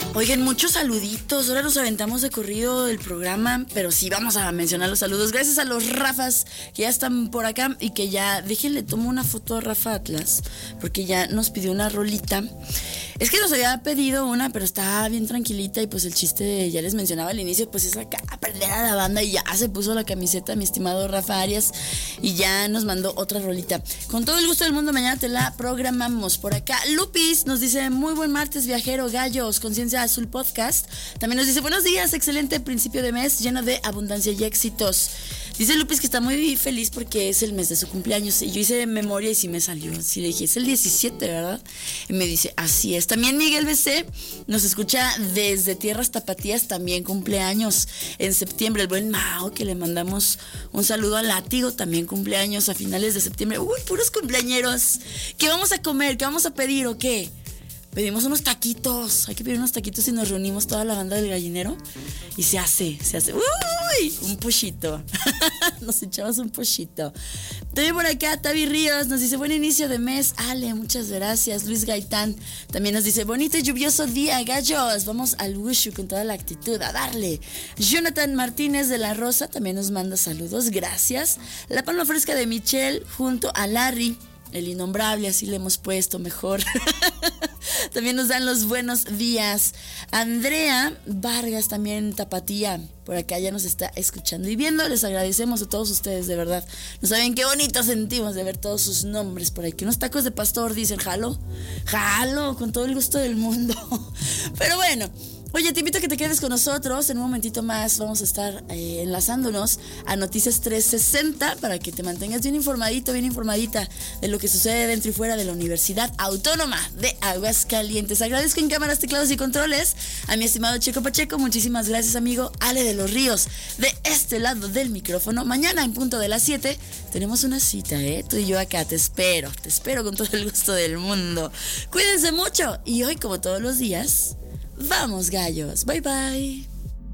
Oigan, muchos saluditos. Ahora nos aventamos de corrido el programa, pero sí vamos a mencionar los saludos. Gracias a los Rafas que ya están por acá y que ya, déjenle, tomo una foto a Rafa Atlas, porque ya nos pidió una rolita. Es que nos había pedido una, pero estaba bien tranquilita y pues el chiste, ya les mencionaba al inicio, pues es acá aprender a la banda y ya se puso la camiseta mi estimado Rafa Arias y ya nos mandó otra rolita. Con todo el gusto del mundo, mañana te la programamos. Por acá Lupis nos dice, muy buen martes viajero, gallos, Conciencia Azul Podcast. También nos dice, buenos días, excelente principio de mes, lleno de abundancia y éxitos. Dice Lupis que está muy feliz porque es el mes de su cumpleaños. Y yo hice memoria y sí me salió. Sí le dije, es el 17, ¿verdad? Y me dice, así es. También Miguel BC nos escucha desde Tierras Tapatías, también cumpleaños en septiembre. El buen Mao, que le mandamos un saludo a Látigo, también cumpleaños a finales de septiembre. Uy, puros cumpleañeros. ¿Qué vamos a comer? ¿Qué vamos a pedir o qué? Pedimos unos taquitos, hay que pedir unos taquitos y nos reunimos toda la banda del gallinero y se hace, uy, un pushito, nos echamos un pushito. También por acá Tavi Ríos nos dice, buen inicio de mes, Ale, muchas gracias. Luis Gaitán también nos dice, bonito y lluvioso día, gallos, vamos al Wushu con toda la actitud, a darle. Jonathan Martínez de la Rosa también nos manda saludos, gracias. La palma fresca de Michelle junto a Larry, el innombrable, así le hemos puesto mejor. También nos dan los buenos días. Andrea Vargas, también Tapatía, por acá ya nos está escuchando y viendo. Les agradecemos a todos ustedes, de verdad. No saben qué bonito sentimos de ver todos sus nombres por aquí. Unos tacos de pastor, dicen, jalo, con todo el gusto del mundo. Pero bueno, oye, te invito a que te quedes con nosotros. En un momentito más vamos a estar enlazándonos a Noticias 360 para que te mantengas bien informadito, bien informadita de lo que sucede dentro y fuera de la Universidad Autónoma de Aguascalientes. Agradezco en cámaras, teclados y controles a mi estimado Checo Pacheco. Muchísimas gracias, amigo Ale de los Ríos, de este lado del micrófono. Mañana en punto de las 7 tenemos una cita, tú y yo acá. Te espero con todo el gusto del mundo. Cuídense mucho y hoy, como todos los días, vamos, gallos. Bye, bye.